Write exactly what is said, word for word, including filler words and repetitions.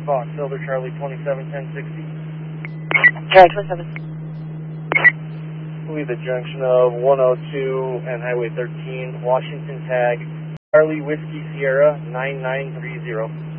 Fox, Silver Charlie twenty-seven ten sixty. Charlie twenty-seven. Will be the junction of one oh two and Highway thirteen, Washington tag, Charlie Whiskey Sierra nine nine three zero.